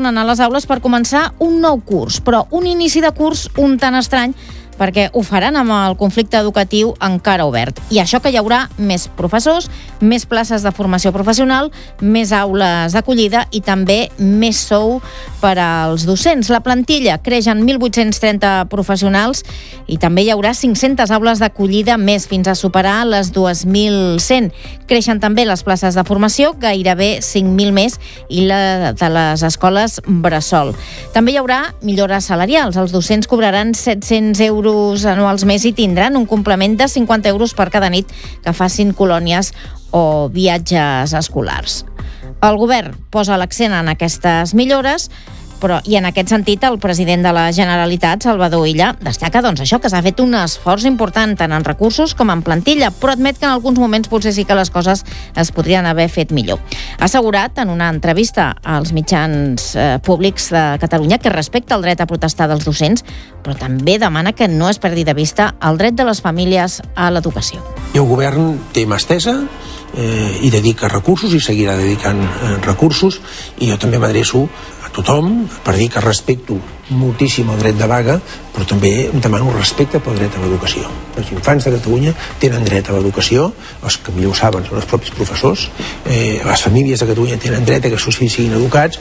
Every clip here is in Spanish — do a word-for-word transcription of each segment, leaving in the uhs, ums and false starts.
tornen a les aules per començar un nou curs, però un inici de curs un tant estrany, perquè ho faran amb el conflicte educatiu encara obert. I això que hi haurà més professors, més places de formació professional, més aules d'acollida i també més sou per als docents. La plantilla creix en mil vuit-cents trenta professionals i també hi haurà cinc-centes aules d'acollida més, fins a superar les dos mil cent. Creixen també les places de formació, gairebé cinc mil més, i la de les escoles bressol. També hi haurà millores salarials. Els docents cobraran set-cents euros anuals més i tindran un complement de cinquanta euros per cada nit que facin colònies o viatges escolars. El govern posa l'accent en aquestes millores, però, i en aquest sentit el president de la Generalitat, Salvador Illa, destaca doncs, això que s'ha fet un esforç important tant en recursos com en plantilla, però admet que en alguns moments potser sí que les coses es podrien haver fet millor. Ha assegurat en una entrevista als mitjans eh, públics de Catalunya que respecta el dret a protestar dels docents, però també demana que no es perdi de vista el dret de les famílies a l'educació. I el govern té mà estesa eh, i dedica recursos i seguirà dedicant eh, recursos, i jo també m'adreço a tothom per dir que respecto moltíssim el dret de vaga, però també demano respecte pel dret a l'educació. Els infants de Catalunya tenen dret a l'educació, els que millor ho saben són els propis professors, eh, les famílies de Catalunya tenen dret a que els seus fills siguin educats.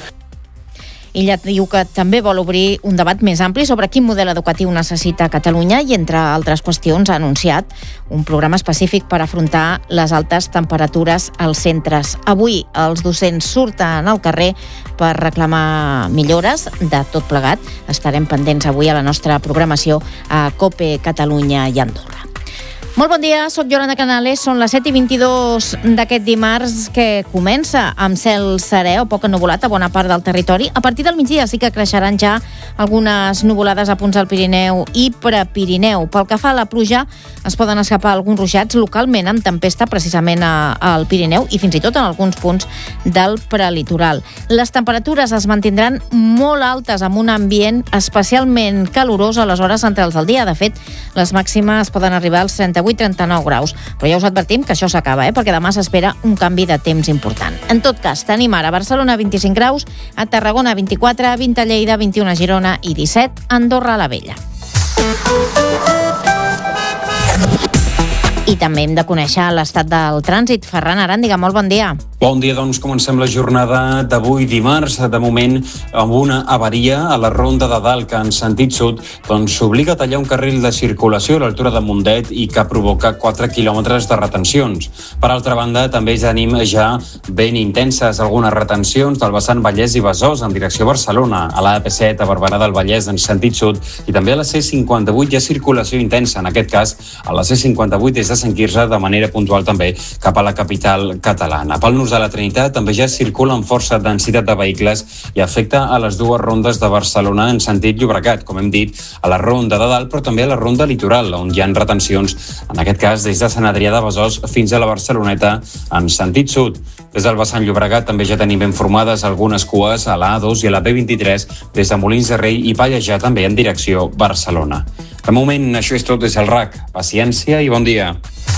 Illa diu que també vol obrir un debat més ampli sobre quin model educatiu necessita Catalunya i, entre altres qüestions, ha anunciat un programa específic per afrontar les altes temperatures als centres. Avui els docents surten al carrer per reclamar millores de tot plegat. Estarem pendents avui a la nostra programació a COPE Catalunya i Andorra. Molt bon dia, soc Yolanda Canales, són les set i vint-i-dos d'aquest dimarts que comença amb cel serè o poc ennuvolat a bona part del territori. A partir del migdia sí que creixeran ja algunes nuvolades a punts del Pirineu i Prepirineu. Pel que fa a la pluja, es poden escapar alguns ruixats localment amb tempesta precisament a, al Pirineu i fins i tot en alguns punts del prelitoral. Les temperatures es mantindran molt altes amb un ambient especialment calorós a les hores centrals del dia. De fet, les màximes poden arribar als trenta-vuit a trenta-nou graus, però ja us advertim que això s'acaba, eh? perquè demà s'espera un canvi de temps important. En tot cas, tenim ara a Barcelona vint-i-cinc graus, a Tarragona vint-i-quatre, vint a Lleida, vint-i-un a Girona i disset a Andorra la Vella. I també hem de conèixer l'estat del trànsit. Ferran Aràndiga, molt bon dia. Bon dia, doncs comencem la jornada d'avui dimarts, de moment amb una avaria a la Ronda de Dalt, que en sentit sud doncs s'obliga a tallar un carril de circulació a l'altura de Mundet i que provoca quatre quilòmetres de retencions. Per altra banda, també tenim ja ben intenses algunes retencions del vessant Vallès i Besòs en direcció a Barcelona, a l'A P set a Barberà del Vallès en sentit sud i també a la C cinquanta-vuit hi ha circulació intensa, en aquest cas a la C cinquanta-vuit des de Sant Quirze de manera puntual també cap a la capital catalana. Pel nus de la Trinitat també ja circula amb força densitat de vehicles i afecta a les dues rondes de Barcelona en sentit Llobregat, com hem dit, a la Ronda de Dalt, però també a la Ronda Litoral, on hi ha retencions, en aquest cas des de Sant Adrià de Besòs fins a la Barceloneta en sentit sud. Des del vessant Llobregat també ja tenim ben formades algunes cues a la A dos i a la B vint-i-tres des de Molins de Rei i Pallejà també en direcció Barcelona. De moment, això és tot des del R A C. Paciència i bon dia.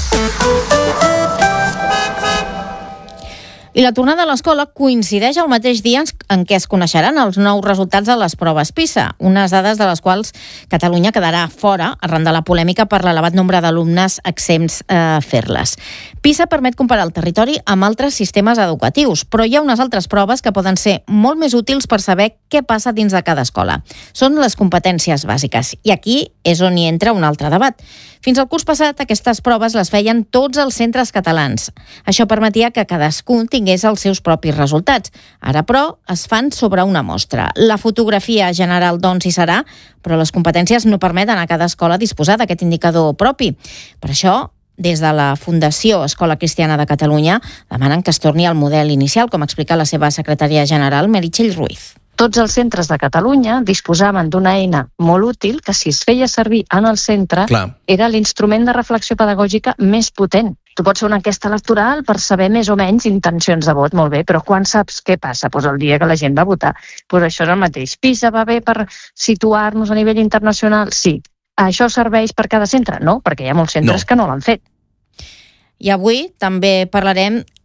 I la tornada a l'escola coincideix el mateix dia en què es coneixeran els nous resultats de les proves PISA, unes dades de les quals Catalunya quedarà fora arran de la polèmica per l'elevat nombre d'alumnes exempts a fer-les. PISA permet comparar el territori amb altres sistemes educatius, però hi ha unes altres proves que poden ser molt més útils per saber què passa dins de cada escola. Són les competències bàsiques, i aquí és on hi entra un altre debat. Fins al curs passat, aquestes proves les feien tots els centres catalans. Això permetia que cadascun tingués els seus propis resultats. Ara, però, es fan sobre una mostra. La fotografia general, doncs, hi serà, però les competències no permeten a cada escola disposar d'aquest indicador propi. Per això, des de la Fundació Escola Cristiana de Catalunya demanen que es torni al model inicial, com explica la seva secretària general, Meritxell Ruiz. Tots els centres de Catalunya disposaven d'una eina molt útil que, si es feia servir en el centre, Clar. era l'instrument de reflexió pedagògica més potent. Tu pots fer una enquesta electoral per saber més o menys intencions de vot, molt bé, però quan saps què passa? Pues el dia que la gent va votar. Pues això és el mateix. PISA va bé per situar-nos a nivell internacional? Sí. Això serveix per cada centre? No, perquè hi ha molts centres no. que no l'han fet. I avui també parlarem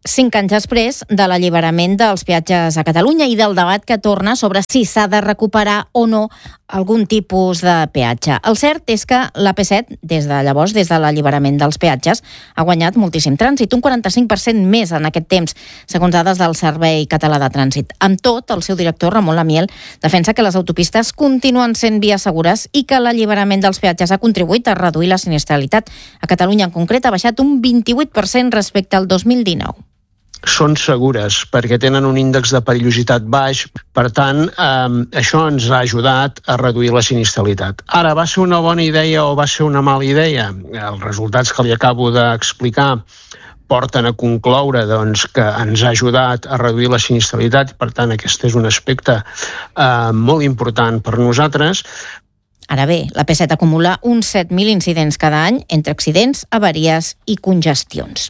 cinc anys després de l'alliberament dels peatges a Catalunya i del debat que torna sobre si s'ha de recuperar o no algun tipus de peatge. El cert és que l'A P set, des de llavors, des de l'alliberament dels peatges, ha guanyat moltíssim trànsit, un quaranta-cinc per cent més en aquest temps, segons dades del Servei Català de Trànsit. Amb tot, el seu director, Ramon Lamiel, defensa que les autopistes continuen sent vies segures i que l'alliberament dels peatges ha contribuït a reduir la sinistralitat. A Catalunya, en concret, ha baixat un vint-i-vuit per cent respecte al dos mil dinou. Són segures perquè tenen un índex de perillositat baix, per tant, eh, això ens ha ajudat a reduir la sinistralitat. Ara, va ser una bona idea o va ser una mala idea? Els resultats que li acabo d'explicar porten a concloure doncs, que ens ha ajudat a reduir la sinistralitat, per tant, aquest és un aspecte eh, molt important per nosaltres. Ara bé, l'A P set acumula uns set mil incidents cada any entre accidents, avaries i congestions.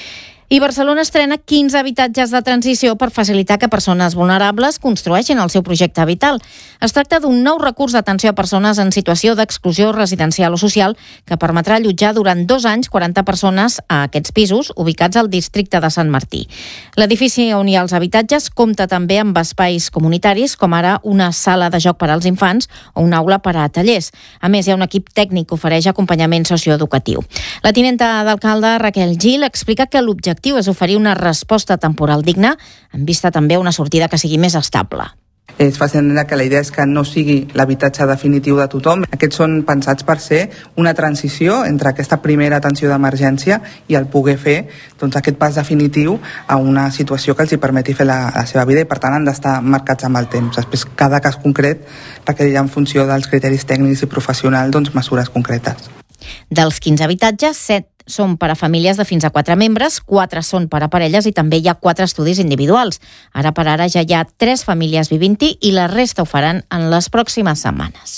I Barcelona estrena quinze habitatges de transició per facilitar que persones vulnerables construeixin el seu projecte vital. Es tracta d'un nou recurs d'atenció a persones en situació d'exclusió residencial o social que permetrà allotjar durant dos anys quaranta persones a aquests pisos ubicats al districte de Sant Martí. L'edifici on hi ha els habitatges compta també amb espais comunitaris, com ara una sala de joc per als infants o una aula per a tallers. A més, hi ha un equip tècnic que ofereix acompanyament socioeducatiu. La tinenta d'alcalde, Raquel Gil, explica que l'objectiu és oferir una resposta temporal digna, en vista també a una sortida que sigui més estable. És fàcil entendre que la idea és que no sigui l'habitatge definitiu de tothom. Aquests són pensats per ser una transició entre aquesta primera atenció d'emergència i el poder fer doncs, aquest pas definitiu a una situació que els hi permeti fer la, la seva vida i per tant han d'estar marcats amb el temps. Després cada cas concret requerirà en funció dels criteris tècnics i professionals doncs, mesures concretes. Dels quinze habitatges, set són per a famílies de fins a quatre membres, quatre són per a parelles i també hi ha quatre estudis individuals. Ara per ara ja hi ha tres famílies vivint-hi i la resta ho faran en les pròximes setmanes.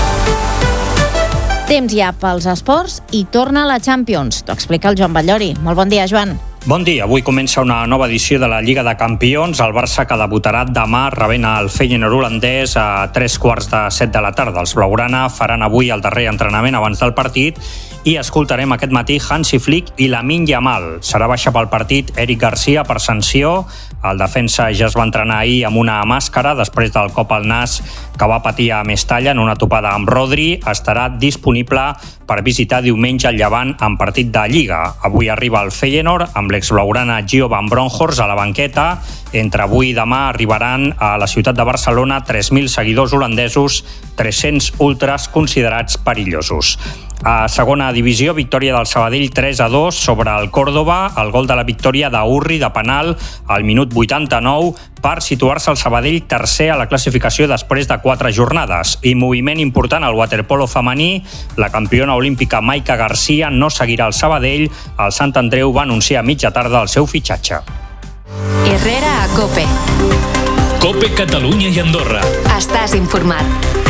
Temps ja pels esports i torna la Champions. T'ho explica el Joan Batllori. Molt bon dia, Joan. Bon dia, avui comença una nova edició de la Lliga de Campions. El Barça que debutarà demà rebent el Feyenoord holandès a tres quarts de set de la tarda. Els blaugrana faran avui el darrer entrenament abans del partit i escoltarem aquest matí Hansi Flick i Lamine Yamal. Serà baixa pel partit Eric Garcia per sanció. El defensa ja es va entrenar ahir amb una màscara després del cop al nas que va patir a Mestalla en una topada amb Rodri. Estarà disponible per visitar diumenge el Llevant en partit de Lliga. Avui arriba el Feyenoord amb l'exblaugrana Gio van Bronckhorst a la banqueta. Entre avui i demà arribaran a la ciutat de Barcelona tres mil seguidors holandesos, tres-cents ultras considerats perillosos. A segona divisió, victòria del Sabadell tres a dos sobre el Córdoba. El gol de la victòria d'Urri de penal al minut vuitanta-nou per situar-se el Sabadell tercer a la classificació després de quatre jornades. I moviment important al waterpolo femení. La campiona olímpica Maika Garcia no seguirà al Sabadell. El Sant Andreu va anunciar a mitja tarda el seu fitxatge. Herrera a COPE. COPE Catalunya y Andorra. Estás informat.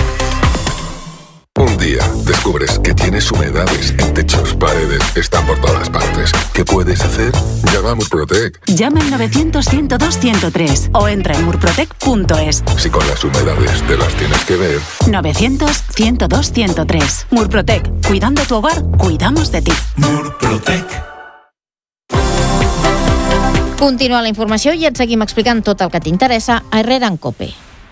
Un día descubres que tienes humedades en techos, paredes, están por todas partes. ¿Qué puedes hacer? Llama a Murprotec. Llama al novecientos, ciento dos, ciento tres o entra en murprotec punto es. Si con las humedades te las tienes que ver. novecientos, ciento dos, ciento tres. Murprotec. Cuidando tu hogar, cuidamos de ti. Murprotec. Continua la informació i et seguim explicant tot el que t'interessa a Herrera en COPE.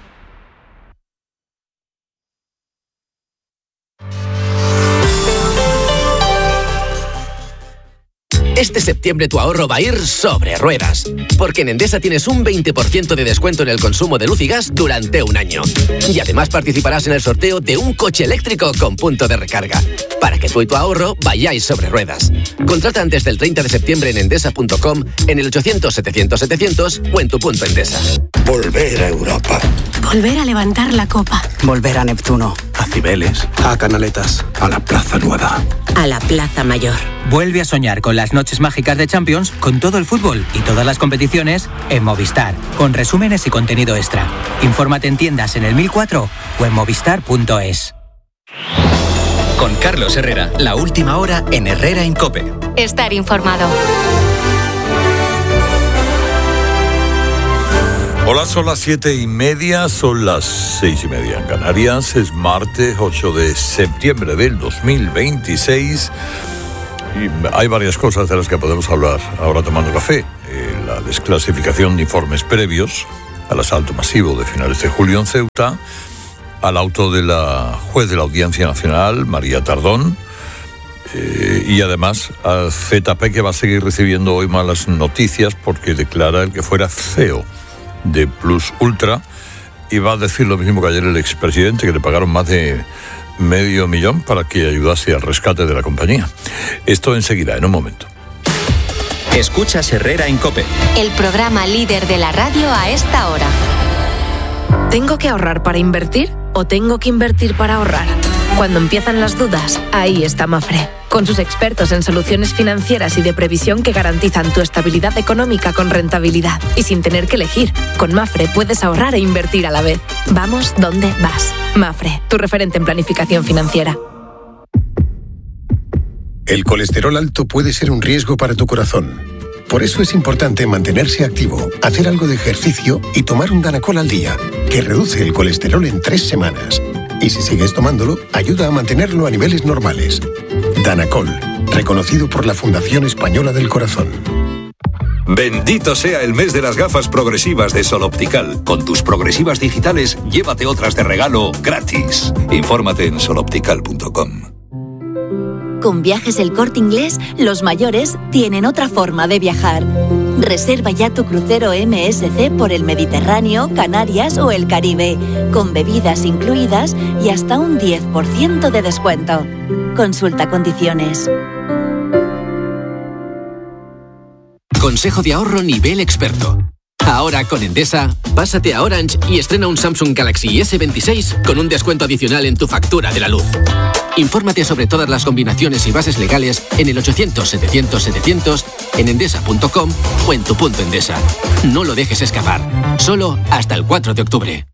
Este septiembre tu ahorro va a ir sobre ruedas, porque en Endesa tienes un veinte por ciento de descuento en el consumo de luz y gas durante un año. Y además participarás en el sorteo de un coche eléctrico con punto de recarga, para que tú y tu ahorro vayáis sobre ruedas. Contrata antes del treinta de septiembre en endesa punto com, en el ochocientos, setecientos, setecientos o en tu punto Endesa. Volver a Europa. Volver a levantar la copa. Volver a Neptuno. A Cibeles. A Canaletas. A la Plaza Nueva. A la Plaza Mayor. Vuelve a soñar con las noches mágicas de Champions, con todo el fútbol y todas las competiciones en Movistar, con resúmenes y contenido extra. Infórmate en tiendas en el mil cuatro o en movistar punto es. Con Carlos Herrera, la última hora en Herrera en COPE. Estar informado. Hola, son las siete y media, son las seis y media en Canarias. Es martes ocho de septiembre del dos mil veintiséis y hay varias cosas de las que podemos hablar ahora tomando café. El la desclasificación de informes previos al asalto masivo de finales de julio en Ceuta, al auto de la juez de la Audiencia Nacional, María Tardón, eh, y además al Z P, que va a seguir recibiendo hoy malas noticias porque declara el que fuera C E O de Plus Ultra, y va a decir lo mismo que ayer el expresidente, que le pagaron más de medio millón para que ayudase al rescate de la compañía. Esto enseguida, en un momento. Escuchas Herrera en COPE. El programa líder de la radio a esta hora. ¿Tengo que ahorrar para invertir o tengo que invertir para ahorrar? Cuando empiezan las dudas, ahí está Mafre, con sus expertos en soluciones financieras y de previsión que garantizan tu estabilidad económica con rentabilidad y sin tener que elegir. Con Mafre puedes ahorrar e invertir a la vez. Vamos donde vas. Mafre, tu referente en planificación financiera. El colesterol alto puede ser un riesgo para tu corazón. Por eso es importante mantenerse activo, hacer algo de ejercicio y tomar un Danacol al día, que reduce el colesterol en tres semanas. Y si sigues tomándolo, ayuda a mantenerlo a niveles normales. Danacol, reconocido por la Fundación Española del Corazón. Bendito sea el mes de las gafas progresivas de Sol Optical. Con tus progresivas digitales, llévate otras de regalo gratis. Infórmate en sol optical punto com. Con Viajes El Corte Inglés, los mayores tienen otra forma de viajar. Reserva ya tu crucero M S C por el Mediterráneo, Canarias o el Caribe, con bebidas incluidas y hasta un diez por ciento de descuento. Consulta condiciones. Consejo de ahorro nivel experto. Ahora con Endesa, pásate a Orange y estrena un Samsung Galaxy ese veintiséis con un descuento adicional en tu factura de la luz. Infórmate sobre todas las combinaciones y bases legales en el ochocientos setecientos setecientos, en endesa punto com o en tu punto Endesa. No lo dejes escapar. Solo hasta el cuatro de octubre.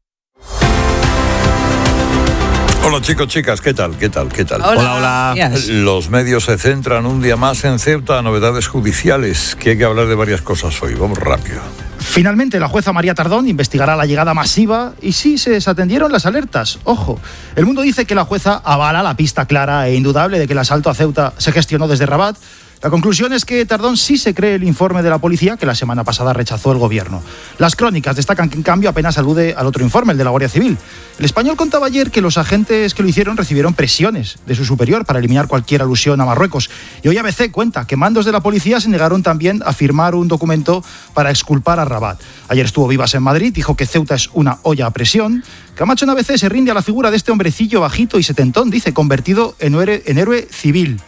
Hola chicos, chicas, ¿qué tal? ¿Qué tal? ¿Qué tal? Hola, hola. hola. Los medios se centran un día más en Ceuta, novedades judiciales, que hay que hablar de varias cosas hoy. Vamos rápido. Finalmente, la jueza María Tardón investigará la llegada masiva y sí se desatendieron las alertas. Ojo, El Mundo dice que la jueza avala la pista clara e indudable de que el asalto a Ceuta se gestionó desde Rabat. La conclusión es que Tardón sí se cree el informe de la policía que la semana pasada rechazó el gobierno. Las crónicas destacan que, en cambio, apenas alude al otro informe, el de la Guardia Civil. El Español contaba ayer que los agentes que lo hicieron recibieron presiones de su superior para eliminar cualquier alusión a Marruecos. Y hoy A B C cuenta que mandos de la policía se negaron también a firmar un documento para exculpar a Rabat. Ayer estuvo Vivas en Madrid, dijo que Ceuta es una olla a presión. Camacho en A B C se rinde a la figura de este hombrecillo bajito y setentón, dice, convertido en héroe, en héroe civil.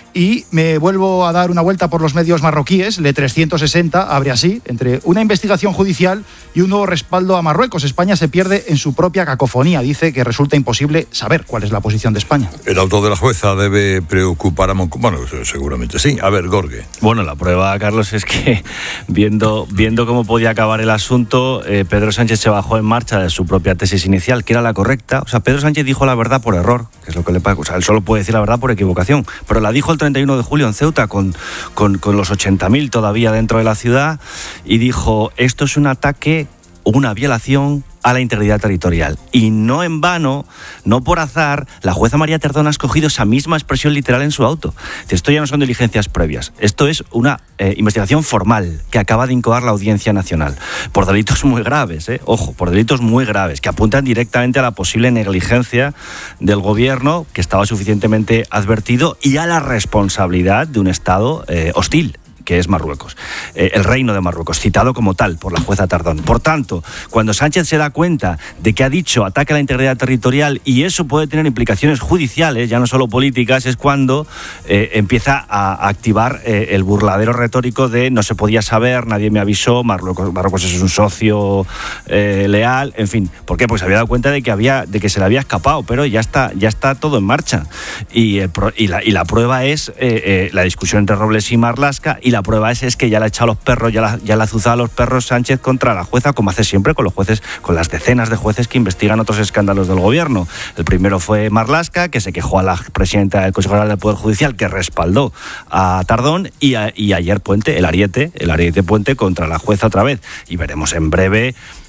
Y me vuelvo a dar una vuelta por los medios marroquíes. Le trescientos sesenta abre así: entre una investigación judicial y un nuevo respaldo a Marruecos, España se pierde en su propia cacofonía. Dice que resulta imposible saber cuál es la posición de España. ¿El auto de la jueza debe preocupar a Moncloa? Bueno, seguramente sí. A ver, Gorge. Bueno, la prueba, Carlos, es que viendo, viendo cómo podía acabar el asunto, eh, Pedro Sánchez se bajó en marcha de su propia tesis inicial, que era la correcta. O sea, Pedro Sánchez dijo la verdad por error, que es lo que le pasa. O sea, él solo puede decir la verdad por equivocación, pero la dijo el treinta y uno de julio en Ceuta con, con, con los ochenta mil todavía dentro de la ciudad, y dijo: esto es un ataque, una violación a la integridad territorial. Y no en vano, no por azar, la jueza María Tardón ha escogido esa misma expresión literal en su auto. Esto ya no son diligencias previas, esto es una eh, investigación formal que acaba de incoar la Audiencia Nacional por delitos muy graves, eh, ojo, por delitos muy graves, que apuntan directamente a la posible negligencia del gobierno, que estaba suficientemente advertido, y a la responsabilidad de un Estado eh, hostil, que es Marruecos, eh, el reino de Marruecos, citado como tal por la jueza Tardón. Por tanto, cuando Sánchez se da cuenta de que ha dicho ataque a la integridad territorial y eso puede tener implicaciones judiciales, ya no solo políticas, es cuando eh, empieza a activar eh, el burladero retórico de no se podía saber, nadie me avisó, Marruecos, Marruecos es un socio eh, leal, en fin. ¿Por qué? Porque se había dado cuenta de que había, de que se le había escapado, pero ya está, ya está todo en marcha. Y, eh, y, la, y la prueba es eh, eh, la discusión entre Robles y Marlaska, y la prueba es, es que ya le ha echado los perros, ya la, ya le ha azuzado a los perros Sánchez contra la jueza, como hace siempre con los jueces, con las decenas de jueces que investigan otros escándalos del gobierno. El primero fue Marlaska, que se quejó a la presidenta del Consejo General del Poder Judicial, que respaldó a Tardón, y, a, y ayer Puente, el ariete, el ariete Puente contra la jueza otra vez. Y veremos en breve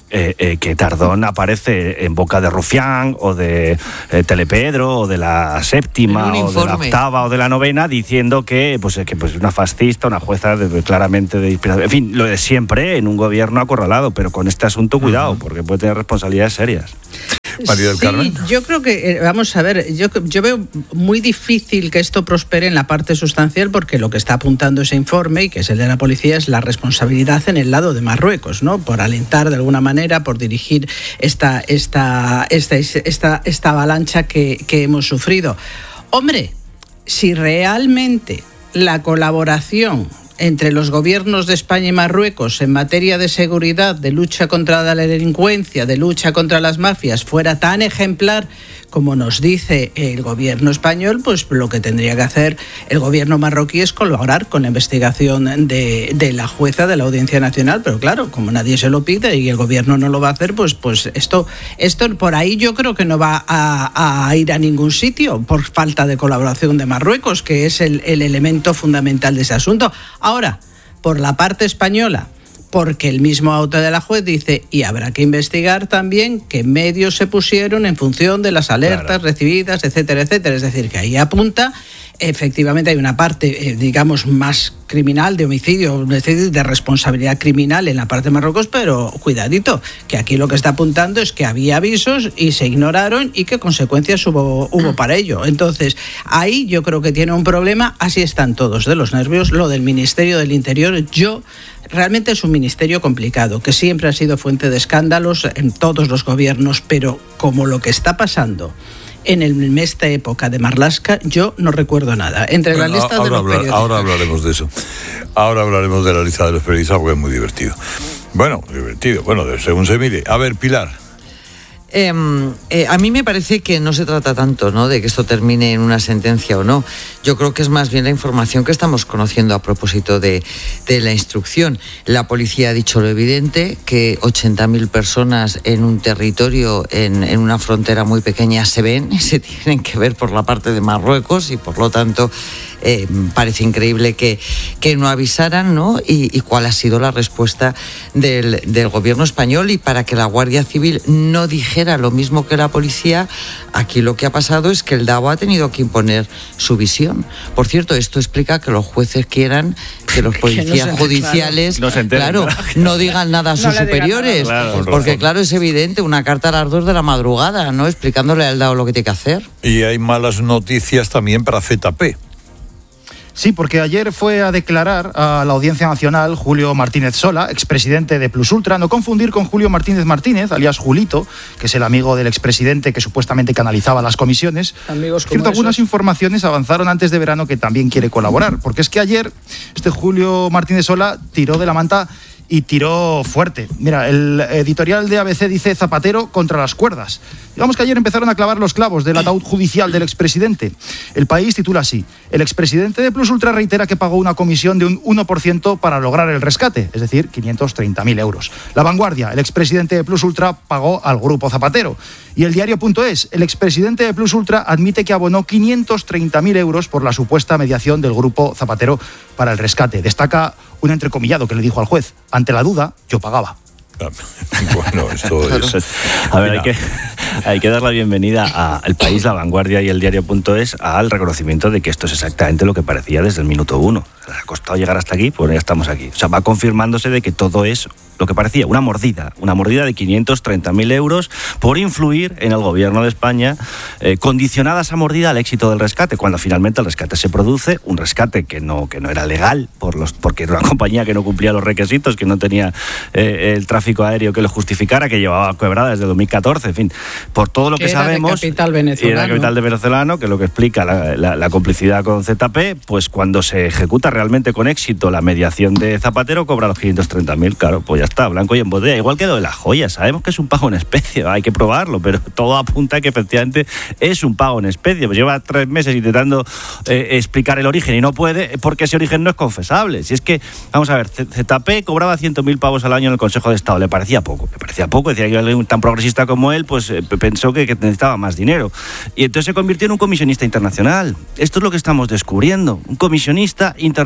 eh, eh, que Tardón aparece en boca de Rufián o de eh, Telepedro o de la séptima o de la octava o de la novena diciendo que pues que pues una fascista, una jueza de, claramente de inspiración. En fin, lo de siempre en un gobierno acorralado, pero con este asunto cuidado, porque puede tener responsabilidades serias. María del sí, Carmen. Yo creo que, eh, vamos a ver, yo, yo veo muy difícil que esto prospere en la parte sustancial, porque lo que está apuntando ese informe, y que es el de la policía, es la responsabilidad en el lado de Marruecos, ¿no? Por alentar de alguna manera, por dirigir esta, esta, esta, esta, esta avalancha que, que hemos sufrido. Hombre, si realmente la colaboración entre los gobiernos de España y Marruecos en materia de seguridad, de lucha contra la delincuencia, de lucha contra las mafias, fuera tan ejemplar como nos dice el gobierno español, pues lo que tendría que hacer el gobierno marroquí es colaborar con la investigación de, de la jueza de la Audiencia Nacional, pero claro, como nadie se lo pide y el gobierno no lo va a hacer, pues, pues esto, esto por ahí yo creo que no va a, a ir a ningún sitio por falta de colaboración de Marruecos, que es el, el elemento fundamental de ese asunto. Ahora, por la parte española, porque el mismo auto de la juez dice, y habrá que investigar también qué medios se pusieron en función de las alertas claro. recibidas, etcétera, etcétera. Es decir, que ahí apunta, efectivamente hay una parte, eh, digamos, más criminal, de homicidio, de responsabilidad criminal en la parte de Marruecos, pero cuidadito, que aquí lo que está apuntando es que había avisos y se ignoraron y qué consecuencias hubo, hubo para ello. Entonces, ahí yo creo que tiene un problema, así están todos de los nervios. Lo del Ministerio del Interior, yo... realmente es un ministerio complicado, que siempre ha sido fuente de escándalos en todos los gobiernos, pero como lo que está pasando en, el, en esta época de Marlaska, yo no recuerdo nada. Entre bueno, las listas de los hablar, periodistas. Ahora hablaremos de eso. Ahora hablaremos de la lista de los periodistas porque es muy divertido. Bueno, divertido, bueno, según se mire. A ver, Pilar. Eh, eh, a mí me parece que no se trata tanto, ¿no?, de que esto termine en una sentencia o no. Yo creo que es más bien la información que estamos conociendo a propósito de, de la instrucción. La policía ha dicho lo evidente, que ochenta mil personas en un territorio, en, en una frontera muy pequeña, se ven y se tienen que ver por la parte de Marruecos, y por lo tanto eh, parece increíble que, que no avisaran, ¿no? Y, y cuál ha sido la respuesta del, del gobierno español. Y para que la Guardia Civil no dijera lo mismo que la policía, aquí lo que ha pasado es que el D A B O ha tenido que imponer su visión. Por cierto, esto explica que los jueces quieran que los policías que no judiciales no, se enteren, claro, no digan nada a sus no superiores, nada. Claro, porque claro, es evidente, una carta a las dos de la madrugada, ¿no?, explicándole al D A B O lo que tiene que hacer. Y hay malas noticias también para Z P. Sí, porque ayer fue a declarar a la Audiencia Nacional Julio Martínez Sola, expresidente de Plus Ultra, no confundir con Julio Martínez Martínez, alias Julito, que es el amigo del expresidente que supuestamente canalizaba las comisiones. Amigos como Cierto, algunas informaciones avanzaron antes de verano que también quiere colaborar, porque es que ayer este Julio Martínez Sola tiró de la manta y tiró fuerte. Mira, el editorial de A B C dice Zapatero contra las cuerdas. Digamos que ayer empezaron a clavar los clavos del ataúd judicial del expresidente. El País titula así: el expresidente de Plus Ultra reitera que pagó una comisión de un uno por ciento para lograr el rescate, es decir, quinientos treinta mil euros. La Vanguardia: el expresidente de Plus Ultra pagó al grupo Zapatero. Y el Diario.es: el expresidente de Plus Ultra admite que abonó quinientos treinta mil euros por la supuesta mediación del grupo Zapatero para el rescate. Destaca un entrecomillado que le dijo al juez: ante la duda, yo pagaba. Bueno, esto es... A ver, hay que, hay que dar la bienvenida a El País, La Vanguardia y el Diario.es al reconocimiento de que esto es exactamente lo que parecía desde el minuto uno. Ha costado llegar hasta aquí, pues ya estamos aquí. O sea, va confirmándose de que todo es lo que parecía, una mordida, una mordida de quinientos treinta mil euros por influir en el gobierno de España, eh, condicionada esa mordida al éxito del rescate, cuando finalmente el rescate se produce, un rescate que no, que no era legal, por los, porque era una compañía que no cumplía los requisitos, que no tenía eh, el tráfico aéreo que lo justificara, que llevaba quebrada desde dos mil catorce, en fin, por todo lo que, que era sabemos, de capital venezolano. Y era capital de venezolano, que es lo que explica la, la, la complicidad con Z P, pues cuando se ejecuta realmente con éxito la mediación de Zapatero, cobra los quinientos treinta mil, claro, pues ya está, blanco y en botella, igual que lo de las joyas, sabemos que es un pago en especie, hay que probarlo, pero todo apunta a que efectivamente es un pago en especie, pues lleva tres meses intentando eh, explicar el origen y no puede, porque ese origen no es confesable. Si es que, vamos a ver, Z P cobraba cien mil pavos al año en el Consejo de Estado, le parecía poco, le parecía poco, decía que alguien tan progresista como él, pues eh, pensó que, que necesitaba más dinero, y entonces se convirtió en un comisionista internacional. Esto es lo que estamos descubriendo, un comisionista internacional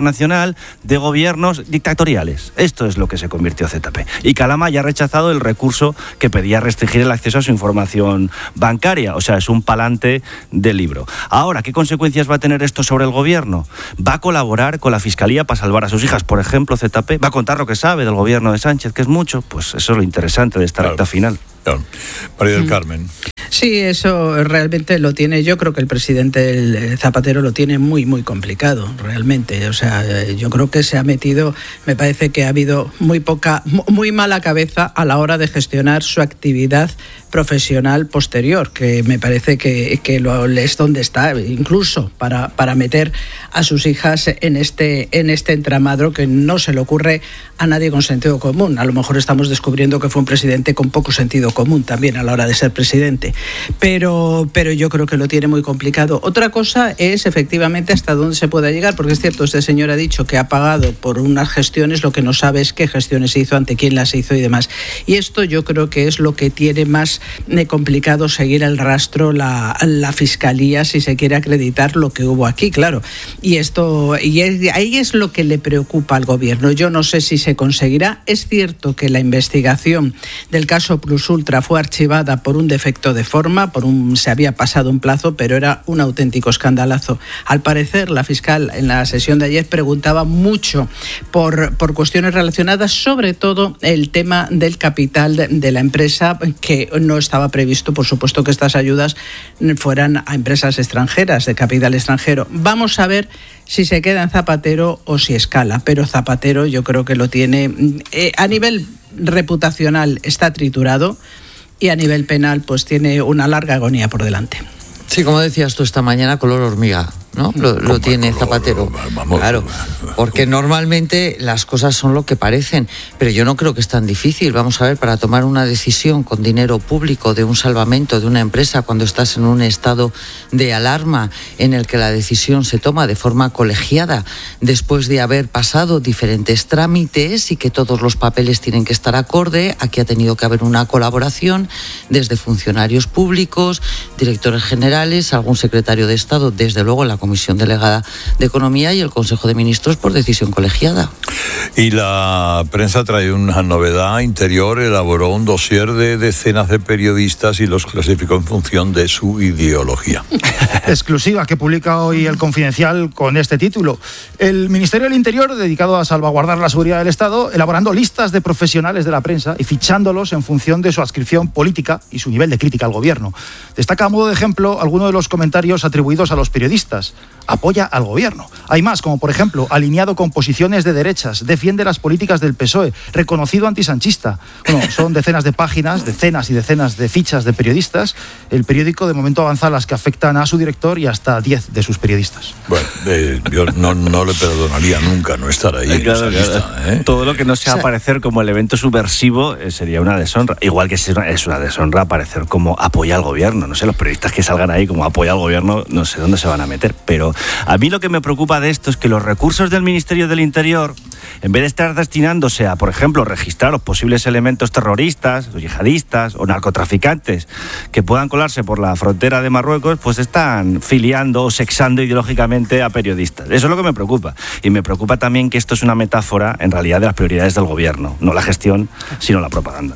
internacional de gobiernos dictatoriales. Esto es lo que se convirtió Z P. Y Calama ya ha rechazado el recurso que pedía restringir el acceso a su información bancaria. O sea, es un palante del libro. Ahora, ¿qué consecuencias va a tener esto sobre el gobierno? ¿Va a colaborar con la Fiscalía para salvar a sus hijas, por ejemplo, Z P? ¿Va a contar lo que sabe del gobierno de Sánchez, que es mucho? Pues eso es lo interesante de esta recta final. Claro. María del Carmen. Sí, eso realmente lo tiene, yo creo que el presidente el Zapatero lo tiene muy, muy complicado, realmente. O sea, yo creo que se ha metido, me parece que ha habido muy poca, muy mala cabeza a la hora de gestionar su actividad profesional posterior, que me parece que, que lo, es donde está, incluso para, para meter a sus hijas en este, en este entramado que no se le ocurre a nadie con sentido común. A lo mejor estamos descubriendo que fue un presidente con poco sentido común también a la hora de ser presidente, pero, pero yo creo que lo tiene muy complicado. Otra cosa es efectivamente hasta dónde se pueda llegar, porque es cierto, este señor ha dicho que ha pagado por unas gestiones, lo que no sabe es qué gestiones se hizo, ante quién las hizo y demás. Y esto yo creo que es lo que tiene más de complicado seguir el rastro la, la Fiscalía si se quiere acreditar lo que hubo aquí, claro. Y esto y es, ahí es lo que le preocupa al gobierno. Yo no sé si se conseguirá. Es cierto que la investigación del caso Plus Ultra fue archivada por un defecto de forma, por un se había pasado un plazo, pero era un auténtico escandalazo. Al parecer, la fiscal en la sesión de ayer preguntaba mucho por, por cuestiones relacionadas, sobre todo el tema del capital de, de la empresa, que no estaba previsto, por supuesto, que estas ayudas fueran a empresas extranjeras, de capital extranjero. Vamos a ver si se queda en Zapatero o si escala, pero Zapatero yo creo que lo tiene, eh, a nivel reputacional está triturado y a nivel penal pues tiene una larga agonía por delante. Sí, como decías tú esta mañana, color hormiga, ¿no? Lo, lo tiene color, Zapatero. Vamos, claro, porque normalmente las cosas son lo que parecen, pero yo no creo que es tan difícil. Vamos a ver, para tomar una decisión con dinero público de un salvamento de una empresa cuando estás en un estado de alarma en el que la decisión se toma de forma colegiada después de haber pasado diferentes trámites y que todos los papeles tienen que estar acorde, aquí ha tenido que haber una colaboración desde funcionarios públicos, directores generales, algún secretario de Estado, desde luego la Comisión Delegada de Economía y el Consejo de Ministros por decisión colegiada. Y la prensa trae una novedad. Interior elaboró un dossier de decenas de periodistas y los clasificó en función de su ideología. Exclusiva que publica hoy El Confidencial con este título. El Ministerio del Interior, dedicado a salvaguardar la seguridad del Estado, elaborando listas de profesionales de la prensa y fichándolos en función de su adscripción política y su nivel de crítica al gobierno. Destaca a modo de ejemplo algunos de los comentarios atribuidos a los periodistas. Apoya al gobierno. Hay más, como por ejemplo, alineado con posiciones de derechas, defiende las políticas del P S O E, reconocido antisanchista. Bueno, son decenas de páginas, decenas y decenas de fichas de periodistas. El periódico de momento avanza las que afectan a su director y hasta diez de sus periodistas. Bueno, eh, yo no, no le perdonaría nunca no estar ahí. Claro, en esa lista, ¿eh? Todo lo que no sea aparecer como el evento subversivo eh, sería una deshonra. Igual que es una, es una deshonra aparecer como apoya al gobierno. No sé, los periodistas que salgan ahí como apoya al gobierno, no sé dónde se van a meter. Pero a mí lo que me preocupa de esto es que los recursos del Ministerio del Interior, en vez de estar destinándose a, por ejemplo, registrar los posibles elementos terroristas, o yihadistas o narcotraficantes que puedan colarse por la frontera de Marruecos, pues están filiando o sexando ideológicamente a periodistas. Eso es lo que me preocupa. Y me preocupa también que esto es una metáfora, en realidad, de las prioridades del gobierno. No la gestión, sino la propaganda.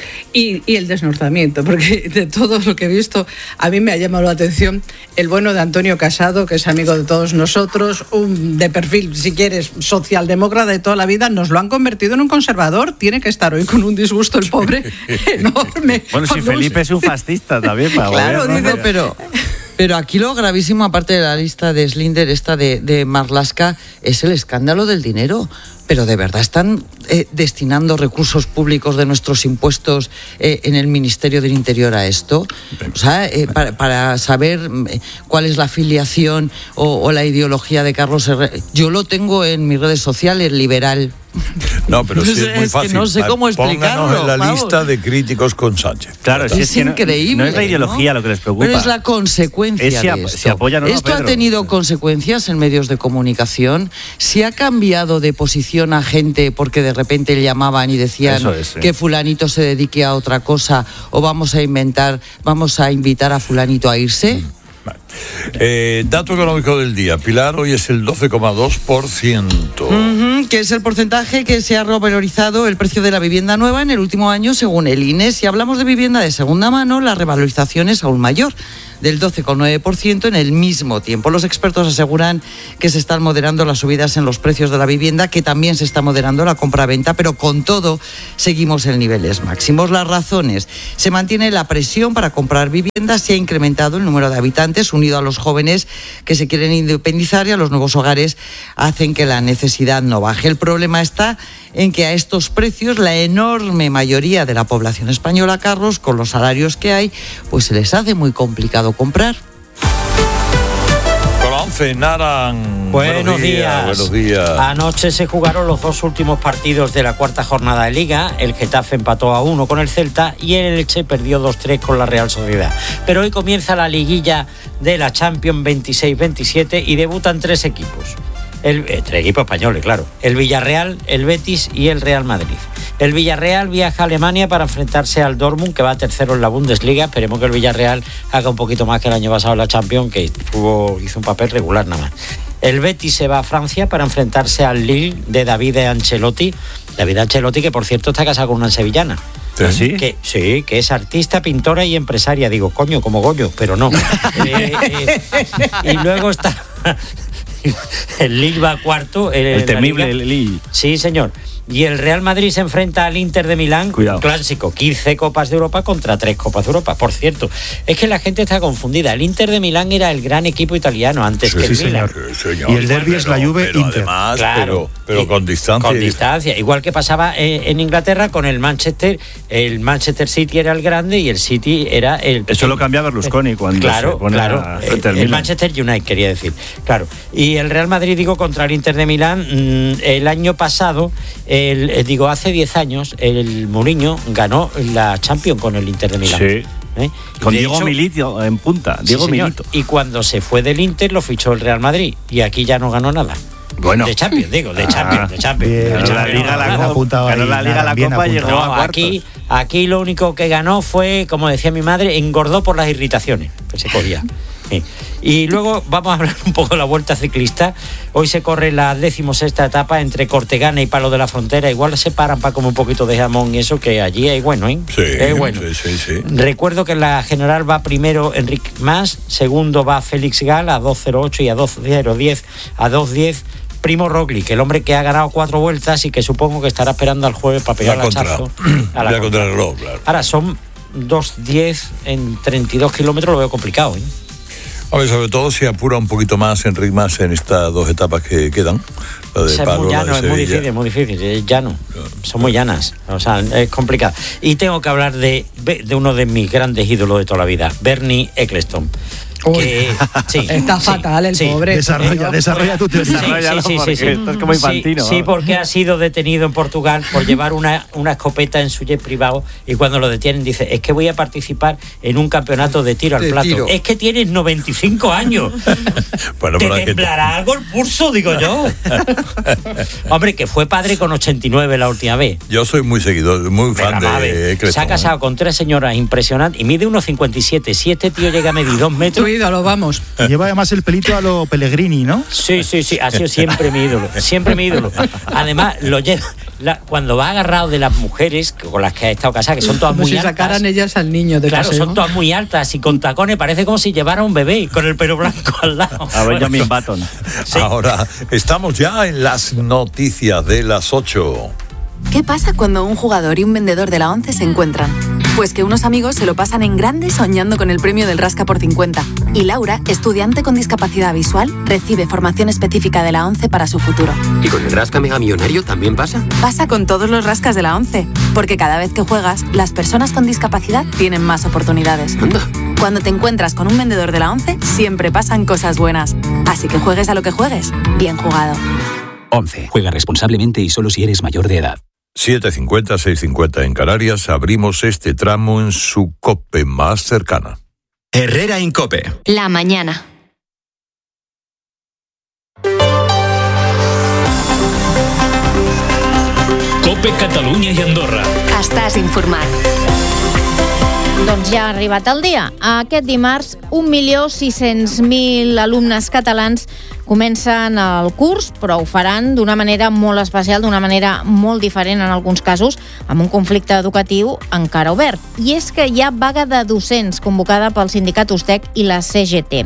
Y, y el desnortamiento, porque de todo lo que he visto, a mí me ha llamado la atención el bueno de Antonio Casado, que es amigo de todos nosotros, un de perfil, si quieres, socialdemócrata de toda la vida, nos lo han convertido en un conservador. Tiene que estar hoy con un disgusto el pobre enorme. Bueno, si Felipe es un fascista también, para claro, gobierno, dice, pero... Pero aquí lo gravísimo, aparte de la lista de Slinder, esta de, de Marlaska, es el escándalo del dinero. Pero de verdad están eh, destinando recursos públicos de nuestros impuestos eh, en el Ministerio del Interior a esto. O sea, eh, para, para saber eh, cuál es la afiliación o, o la ideología de Carlos Herrera. Yo lo tengo en mis redes sociales, liberal. No, pero sí es muy fácil. Es que no sé cómo explicarlo. Pónganos en la vamos. lista de críticos con Sánchez. Claro, es, si es, es que increíble. No, no es la ideología, ¿no?, lo que les preocupa. Pero es la consecuencia es si de esto. Si apoyan o no, esto Pedro. ha tenido consecuencias en medios de comunicación. Si ha cambiado de posición a gente porque de repente le llamaban y decían es, sí. que fulanito se dedique a otra cosa o vamos a inventar, vamos a invitar a fulanito a irse. Mm. Eh, dato económico del día. Pilar, hoy es el doce coma dos por ciento. Uh-huh, que es el porcentaje que se ha revalorizado el precio de la vivienda nueva en el último año, según el I N E. Si hablamos de vivienda de segunda mano, la revalorización es aún mayor, del doce coma nueve por ciento en el mismo tiempo. Los expertos aseguran que se están moderando las subidas en los precios de la vivienda, que también se está moderando la compraventa, pero con todo seguimos en niveles máximos. Las razones: se mantiene la presión para comprar viviendas, se ha incrementado el número de habitantes, unido a los jóvenes que se quieren independizar, y a los nuevos hogares hacen que la necesidad no baje. El problema está en que a estos precios la enorme mayoría de la población española, Carlos, con los salarios que hay, pues se les hace muy complicado comprar. Con la once, Naran. Buenos, buenos días. días. Buenos días. Anoche se jugaron los dos últimos partidos de la cuarta jornada de Liga. El Getafe empató a uno con el Celta y el Elche perdió dos tres con la Real Sociedad. Pero hoy comienza la liguilla de la Champions veintiséis veintisiete y debutan tres equipos. El, eh, tres equipos españoles, claro. El Villarreal, el Betis y el Real Madrid. El Villarreal viaja a Alemania para enfrentarse al Dortmund, que va tercero en la Bundesliga. Esperemos que el Villarreal haga un poquito más que el año pasado en la Champions, que tuvo, hizo un papel regular nada más. El Betis se va a Francia para enfrentarse al Lille de David Ancelotti. David Ancelotti, que por cierto está casado con una sevillana. ¿Sí? Que, sí, que es artista, pintora y empresaria. Digo, coño, como Goyo, pero no. eh, eh, y luego está... El Lille va cuarto. El, el temible el Lille. Sí, señor. Y el Real Madrid se enfrenta al Inter de Milán. Cuidado. Clásico, quince Copas de Europa contra tres Copas de Europa. Por cierto, es que la gente está confundida. El Inter de Milán era el gran equipo italiano antes sí, que el sí, Milán. Señor. Sí, señor. Y el derbi es la Juve pero Inter. Además, claro, pero, pero con distancia. Con distancia. Igual que pasaba en, en Inglaterra con el Manchester. El Manchester City era el grande y el City era el... Eso lo cambia Berlusconi cuando claro, se pone claro, a frente al el Milan. Manchester United, quería decir. Claro. Y el Real Madrid, digo, contra el Inter de Milán, mmm, el año pasado, el, eh, digo, hace diez años, el Mourinho ganó la Champions con el Inter de Milán. Sí. ¿Eh? Con de Diego hecho, Milito en punta. Diego sí, señor. Milito. Y cuando se fue del Inter lo fichó el Real Madrid. Y aquí ya no ganó nada. Bueno. De Champions, digo, de Champions, de Champions. Bien, de ganó Champions. la Liga, la No, Copa, ganó la Liga, la Copa y llegó no, a cuartos. aquí, aquí lo único que ganó fue, como decía mi madre, engordó por las irritaciones que se cogía. Sí. Y luego vamos a hablar un poco de la Vuelta Ciclista. Hoy se corre la decimosexta etapa entre Cortegana y Palo de la Frontera. Igual se paran para comer un poquito de jamón y eso, que allí hay bueno, ¿eh? Sí, es bueno. sí, sí, sí. Recuerdo que en la general va primero Enric Mas, segundo va Félix Gal a dos cero ocho y a dos cero diez, a dos diez Primo Roglic, el hombre que ha ganado cuatro vueltas y que supongo que estará esperando al jueves para pegar la el contra, hachazo. A la, la contra el reloj, claro. Ahora son dos diez en treinta y dos kilómetros, lo veo complicado, ¿eh? A ver, sobre todo si apura un poquito más Enric Mas en estas dos etapas que quedan. La de Es Palo, muy la llano, de es muy Sevilla. difícil, es muy difícil, es llano. Son muy llanas, o sea, es complicado. Y tengo que hablar de, de uno de mis grandes ídolos de toda la vida, Bernie Ecclestone. Que, sí, Está sí, fatal el sí. pobre. Desarrolla, desarrolla tu teoría. Sí, sí, sí, sí, sí. Esto es como infantino. Sí, sí, porque ha sido detenido en Portugal por llevar una, una escopeta en su jet privado y cuando lo detienen dice, es que voy a participar en un campeonato de tiro al De plato. tiro. Es que tienes noventa y cinco años. Bueno, ¿Te pero hay que- temblará algo el pulso? Digo yo. Hombre, que fue padre con ochenta y nueve la última vez. Yo soy muy seguidor, muy fan Venga, va, de ve. Ecclestone. Se ha casado con tres señoras impresionantes y mide uno cincuenta y siete. Si este tío llega a medir dos metros... Tu ídolo, vamos. Lleva además el pelito a lo Pellegrini, ¿no? Sí, sí, sí, ha sido siempre mi ídolo, siempre mi ídolo. Además, lo lleva, la- cuando va agarrado de las mujeres con las que ha estado casada, que son todas Como muy si altas. sacaran ellas al niño de Claro, paseo. son todas muy altas y con tacones, parece como si llevara un bebé con el pelo blanco al lado. A Benjamin Button. Sí. Ahora, estamos ya en las noticias de las ocho. ¿Qué pasa cuando un jugador y un vendedor de la ONCE se encuentran? Pues que unos amigos se lo pasan en grande soñando con el premio del Rasca por cincuenta. Y Laura, estudiante con discapacidad visual, recibe formación específica de la ONCE para su futuro. ¿Y con el Rasca Mega Millonario también pasa? Pasa con todos los rascas de la ONCE, porque cada vez que juegas, las personas con discapacidad tienen más oportunidades. Anda. Cuando te encuentras con un vendedor de la ONCE, siempre pasan cosas buenas. Así que juegues a lo que juegues, bien jugado. ONCE. Juega responsablemente y solo si eres mayor de edad. siete cincuenta, seis cincuenta en Canarias. Abrimos este tramo en su COPE más cercana. Herrera Incope. La mañana. COPE Catalunya i Andorra. Estàs informat. Doncs ja ha arribat el dia. Aquest dimarts, un milió sis-cents mil alumnes catalans comencen el curs, però ho faran d'una manera molt especial, d'una manera molt diferent en alguns casos, amb un conflicte educatiu encara obert. I és que hi ha vaga de docents convocada pel sindicat Ustec i la C G T.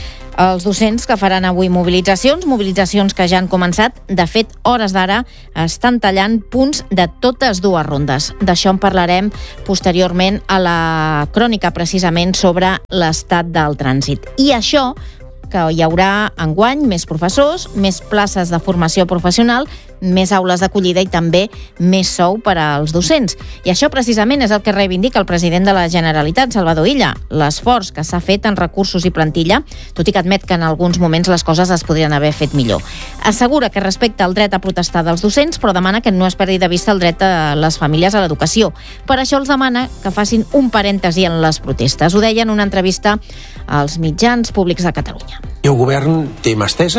Els docents que faran avui mobilitzacions, mobilitzacions que ja han començat, de fet, hores d'ara, estan tallant punts de totes dues rondes. D'això en parlarem posteriorment a la crònica, precisament, sobre l'estat del trànsit. I això, que hi haurà enguany més professors, més places de formació professional, més aules d'acollida i també més sou per als docents. I això precisament és el que reivindica el president de la Generalitat, Salvador Illa, l'esforç que s'ha fet en recursos i plantilla, tot i que admet que en alguns moments les coses es podrien haver fet millor. Assegura que respecta el dret a protestar dels docents, però demana que no es perdi de vista el dret de les famílies a l'educació. Per això els demana que facin un parèntesi en les protestes. Ho deia en una entrevista als mitjans públics de Catalunya. El govern té mà estesa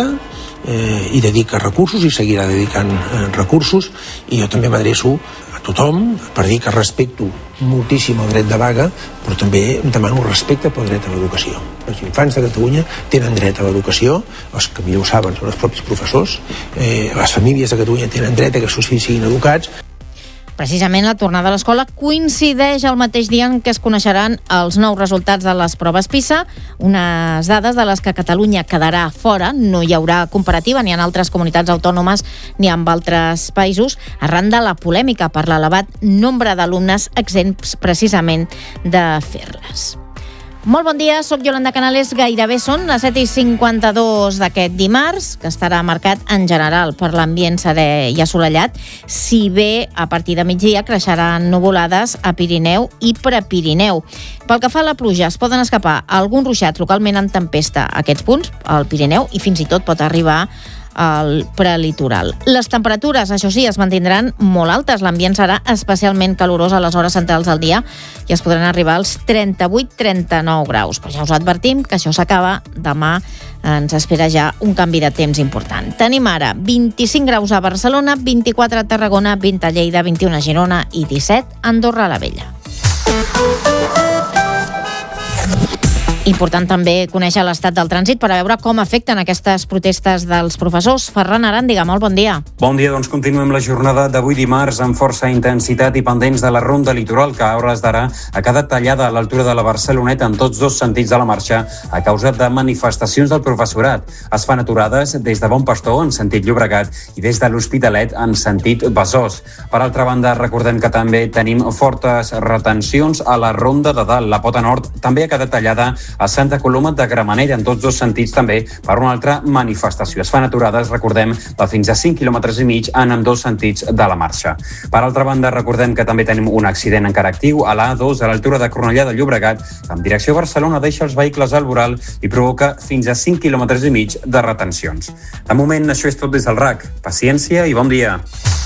eh, i dedica recursos i seguirà dedicant eh, recursos, i jo també m'adreço a tothom per dir que respecto moltíssim el dret de vaga, però també demano respecte pel dret a l'educació. Els infants de Catalunya tenen dret a l'educació, els que millor ho saben són els propis professors, eh, les famílies de Catalunya tenen dret a que els seus fills siguin educats. Precisament la tornada a l'escola coincideix el mateix dia en què es coneixeran els nous resultats de les proves PISA, unes dades de les que Catalunya quedarà fora, no hi haurà comparativa ni en altres comunitats autònomes ni en altres països, arran de la polèmica per l'elevat nombre d'alumnes exempts precisament de fer-les. Molt bon dia, soc Yolanda Canales. Gairebé són les set i cinquanta-dos d'aquest dimarts, que estarà marcat en general per l'ambient serè i assolellat, si bé a partir de migdia creixeran nuvolades a Pirineu i Prepirineu. Pel que fa a la pluja, es poden escapar alguns ruixats localment en tempesta a aquests punts, al Pirineu, i fins i tot pot arribar al prelitoral. Les temperatures, això sí, es mantindran molt altes. L'ambient serà especialment calorós a les hores centrals del dia i es podran arribar als trenta-vuit trenta-nou graus. Però ja us advertim que això s'acaba. Demà ens espera ja un canvi de temps important. Tenim ara vint-i-cinc graus a Barcelona, vint-i-quatre a Tarragona, vint a Lleida, vint-i-un a Girona i disset a Andorra la Vella. Important també conèixer l'estat del trànsit per a veure com afecten aquestes protestes dels professors. Ferran Aràndiga, molt bon dia. Bon dia, doncs continuem la jornada d'avui dimarts amb força intensitat i pendents de la ronda litoral, que a hores d'ara ha quedat tallada a l'altura de la Barceloneta en tots dos sentits de la marxa a causa de manifestacions del professorat. Es fan aturades des de Bon Pastor en sentit Llobregat i des de l'Hospitalet en sentit Besòs. Per altra banda, recordem que també tenim fortes retencions a la ronda de dalt. La pota nord també ha quedat tallada a Santa Coloma de Gramenet en tots dos sentits també per una altra manifestació. Es fan aturades, recordem, de fins a cinc quilòmetres i mig en ambdós sentits de la marxa. Per altra banda, recordem que també tenim un accident encara actiu a l'A dos a l'altura de Cornellà de Llobregat, que en direcció a Barcelona deixa els vehicles al voral i provoca fins a cinc quilòmetres i mig de retencions. De moment, això és tot des del R A C. Paciència i bon dia.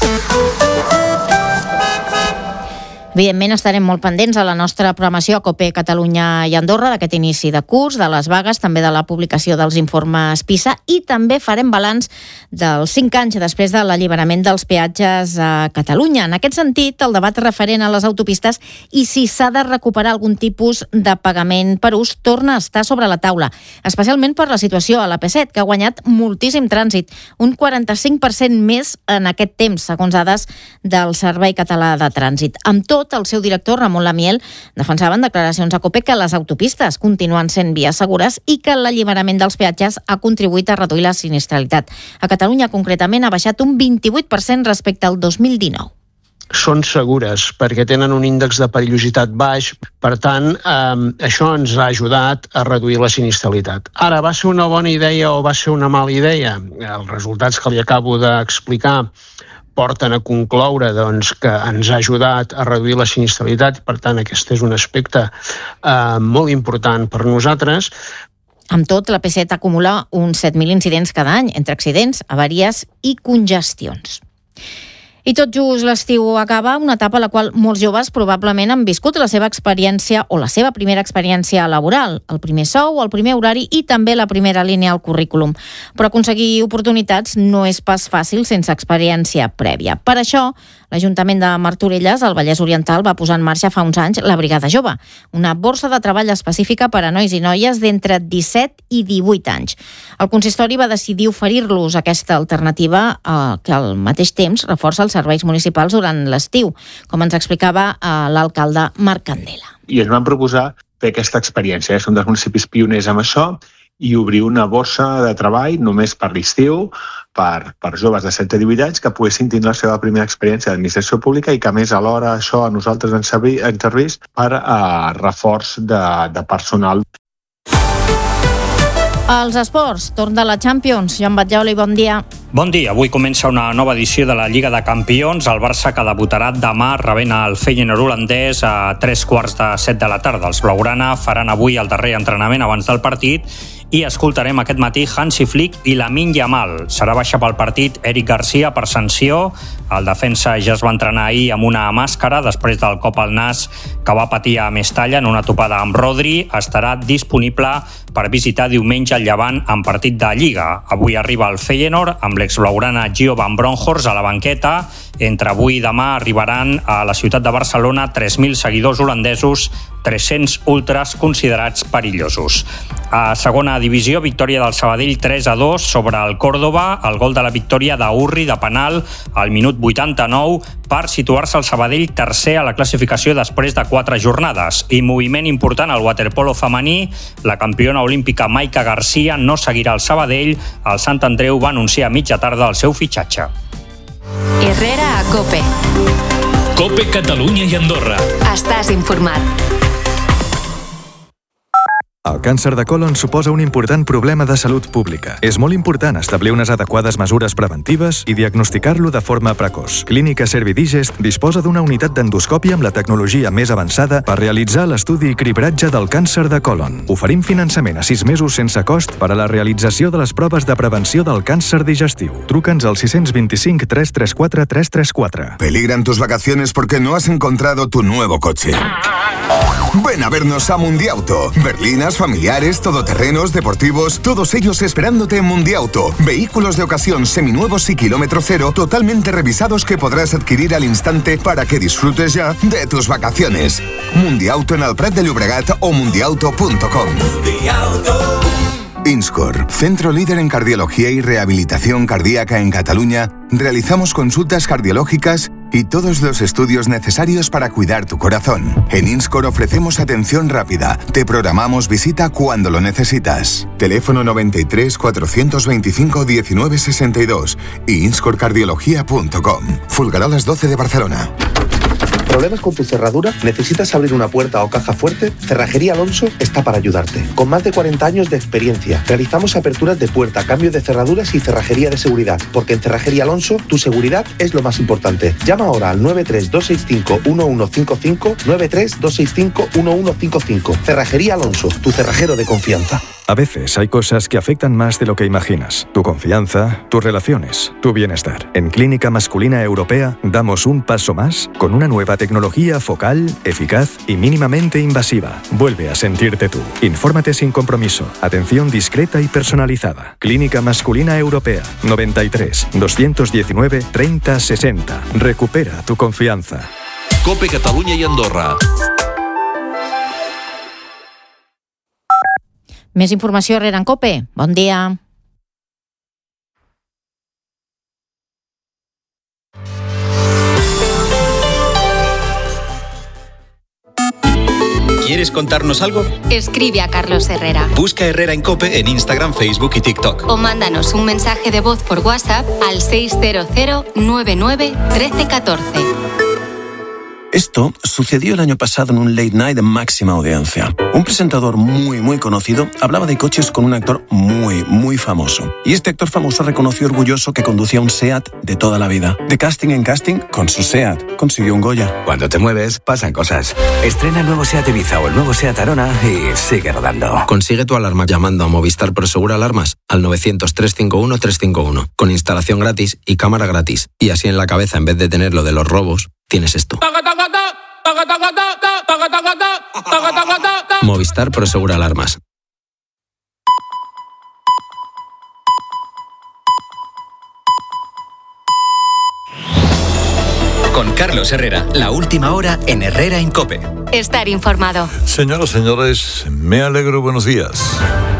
Evidentment estarem molt pendents a la nostra programació a COPE Catalunya i Andorra d'aquest inici de curs, de les vagues, també de la publicació dels informes PISA, i també farem balanç dels cinc anys després de l'alliberament dels peatges a Catalunya. En aquest sentit, el debat referent a les autopistes i si s'ha de recuperar algun tipus de pagament per ús torna a estar sobre la taula, especialment per la situació a l'A P set, que ha guanyat moltíssim trànsit, un quaranta-cinc per cent més en aquest temps, segons dades del Servei Català de Trànsit. Amb tot, el seu director, Ramon Lamiel, defensava en declaracions a COPE que les autopistes continuen sent vies segures i que l'alliberament dels peatges ha contribuït a reduir la sinistralitat. A Catalunya, concretament, ha baixat un vint-i-vuit per cent respecte al dos mil dinou. Són segures perquè tenen un índex de perillositat baix, per tant, eh, això ens ha ajudat a reduir la sinistralitat. Ara, va ser una bona idea o va ser una mala idea? Els resultats que li acabo d'explicar porten a concloure doncs, que ens ha ajudat a reduir la sinistralitat, per tant, aquest és un aspecte eh, molt important per nosaltres. Amb tot, l'A P set acumula uns set mil incidents cada any, entre accidents, avaries i congestions. I tot just l'estiu acaba, una etapa a la qual molts joves probablement han viscut la seva experiència o la seva primera experiència laboral, el primer sou, el primer horari i també la primera línia al currículum. Però aconseguir oportunitats no és pas fàcil sense experiència prèvia. Per això, l'Ajuntament de Martorelles, al Vallès Oriental, va posar en marxa fa uns anys la Brigada Jove, una borsa de treball específica per a nois i noies d'entre disset i divuit anys. El consistori va decidir oferir-los aquesta alternativa eh, que al mateix temps reforça els serveis municipals durant l'estiu, com ens explicava eh, l'alcalde Marc Candela. I ens van proposar fer aquesta experiència. Eh? Som dels municipis pioners amb això i obrir una borsa de treball només per l'estiu per, per joves de setze a divuit anys que poguessin tindre la seva primera experiència d'administració pública i que a més alhora això a nosaltres ens servís per eh, reforç de, de personal. Els esports, torn de la Champions. Joan Batllauli, bon dia. Bon dia. Avui comença una nova edició de la Lliga de Campions. El Barça, que debutarà demà, rebent el Feyenoord holandès a tres quarts de set de la tarda. Els blaugrana faran avui el darrer entrenament abans del partit i escoltarem aquest matí Hansi Flick i Lamine Yamal. Serà baixa pel partit Eric Garcia per sanció. El defensa ja es va entrenar ahir amb una màscara després del cop al nas que va patir a Mestalla en una topada amb Rodri. Estarà disponible per visitar diumenge el Llevant en partit de Lliga. Avui arriba el Feyenoord amb l'exblaugrana Gio van Bronckhorst a la banqueta. Entre avui i demà arribaran a la ciutat de Barcelona tres mil seguidors holandesos, tres-cents ultras considerats perillosos. A segona divisió, victòria del Sabadell tres a dos sobre el Córdoba. El gol de la victòria d'Urri de penal al minut vuitanta-nou per situar-se el Sabadell tercer a la classificació després de quatre jornades. I moviment important al waterpolo femení. La campiona olímpica Maika Garcia no seguirà al Sabadell. El Sant Andreu va anunciar a mitja tarda el seu fitxatge. Herrera a COPE. COPE Catalunya i Andorra. Estàs informat. El càncer de còlon suposa un important problema de salut pública. És molt important establir unes adequades mesures preventives i diagnosticar-lo de forma precoç. Clínica Servidigest disposa d'una unitat d'endoscòpia amb la tecnologia més avançada per realitzar l'estudi i cribratge del càncer de còlon. Oferim finançament a sis mesos sense cost per a la realització de les proves de prevenció del càncer digestiu. Truca'ns al sis dos cinc, tres tres quatre, tres tres quatre. ¿Peligran tus vacaciones porque no has encontrado tu nuevo coche? Ven a vernos a Mundiauto. Berlinas, familiares, todoterrenos, deportivos, todos ellos esperándote en Mundiauto. Vehículos de ocasión seminuevos y kilómetro cero, totalmente revisados que podrás adquirir al instante para que disfrutes ya de tus vacaciones. Mundiauto en el Prat de Llobregat o mundiauto punto com. Inscor, centro líder en cardiología y rehabilitación cardíaca en Cataluña, realizamos consultas cardiológicas y todos los estudios necesarios para cuidar tu corazón. En Inscor ofrecemos atención rápida. Te programamos visita cuando lo necesitas. Teléfono noventa y tres, cuatrocientos veinticinco, diecinueve sesenta y dos y inscor cardiología punto com. Fulgarolas doce de Barcelona. ¿Problemas con tu cerradura? ¿Necesitas abrir una puerta o caja fuerte? Cerrajería Alonso está para ayudarte. Con más de cuarenta años de experiencia, realizamos aperturas de puerta, cambio de cerraduras y cerrajería de seguridad, porque en Cerrajería Alonso tu seguridad es lo más importante. Llama ahora al nueve tres dos seis cinco uno uno cinco cinco, nueve tres dos seis cinco uno uno cinco cinco. Cerrajería Alonso, tu cerrajero de confianza. A veces hay cosas que afectan más de lo que imaginas. Tu confianza, tus relaciones, tu bienestar. En Clínica Masculina Europea damos un paso más con una nueva tecnología focal, eficaz y mínimamente invasiva. Vuelve a sentirte tú. Infórmate sin compromiso. Atención discreta y personalizada. Clínica Masculina Europea. noventa y tres, doscientos diecinueve, treinta sesenta. Recupera tu confianza. COPE Catalunya i Andorra. Més informació Herrera en COPE. Bon dia. ¿Quieres contarnos algo? Escribe a Carlos Herrera. Busca Herrera en COPE en Instagram, Facebook y TikTok. O mándanos un mensaje de voz por WhatsApp al seis cero cero nueve nueve uno tres uno cuatro. Esto sucedió el año pasado en un late night de máxima audiencia. Un presentador muy, muy conocido hablaba de coches con un actor muy, muy famoso. Y este actor famoso reconoció orgulloso que conducía un SEAT de toda la vida. De casting en casting, con su SEAT, consiguió un Goya. Cuando te mueves, pasan cosas. Estrena el nuevo SEAT Ibiza o el nuevo SEAT Arona y sigue rodando. Consigue tu alarma llamando a Movistar Prosegura Alarmas al novecientos, trescientos cincuenta y uno, trescientos cincuenta y uno. Con instalación gratis y cámara gratis. Y así en la cabeza, en vez de tener lo de los robos, tienes esto. Movistar Prosegura Alarmas. Con Carlos Herrera, la última hora en Herrera en COPE. Estar informado. Señoras, señores, me alegro, buenos días.